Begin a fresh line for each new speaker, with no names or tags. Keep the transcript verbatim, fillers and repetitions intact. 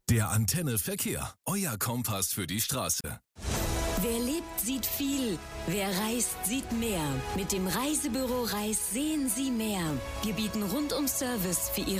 Der Antenne Verkehr. Euer Kompass für die Straße.
Wer lebt, sieht viel. Wer reist, sieht mehr. Mit dem Reisebüro Reis sehen Sie mehr. Wir bieten rundum Service für Ihre